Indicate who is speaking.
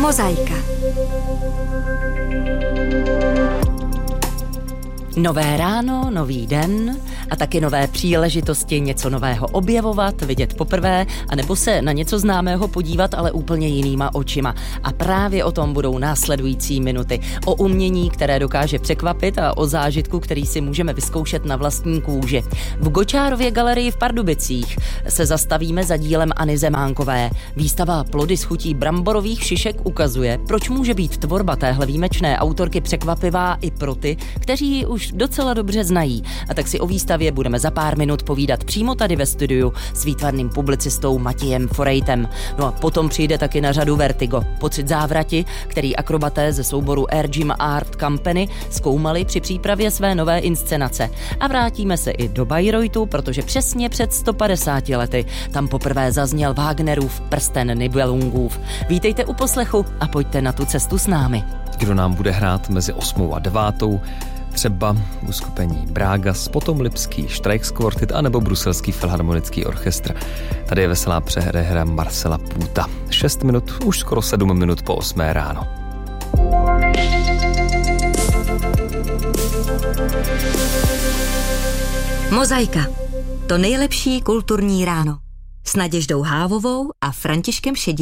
Speaker 1: Mozaika. Nové ráno, nový den a taky nové příležitosti něco nového objevovat, vidět poprvé, anebo se na něco známého podívat, ale úplně jinýma očima. A právě o tom budou následující minuty. O umění, které dokáže překvapit a o zážitku, který si můžeme vyzkoušet na vlastní kůži. V Gočárově galerii v Pardubicích se zastavíme za dílem Anny Zemánkové. Výstava Plody z chutí bramborových šišek ukazuje, proč může být tvorba téhle výjimečné autorky překvapivá i pro ty, kteří ji už docela dobře znají. A tak si o výstavě budeme za pár minut povídat přímo tady ve studiu s výtvarným publicistou Matějem Forejtem. No a potom přijde taky na řadu Vertigo, pocit závrati, který akrobaté ze souboru Air Gym Art Company zkoumali při přípravě své nové inscenace. A vrátíme se i do Bayreuthu, protože přesně před 150 lety tam poprvé zazněl Wagnerův Prsten Nibelungův. Vítejte u poslechu a pojďte na tu cestu s námi.
Speaker 2: Kdo nám bude hrát mezi 8. a 9. třeba uskupení Brágas, potom Lipský Streichsquartet anebo Bruselský filharmonický orchestr. Tady je veselá přehra Marcela Půta. 6 minut, už skoro 7 minut po 8 ráno.
Speaker 1: Mozaika. To nejlepší kulturní ráno. S Naděždou Hávovou a Františkem Šedivým.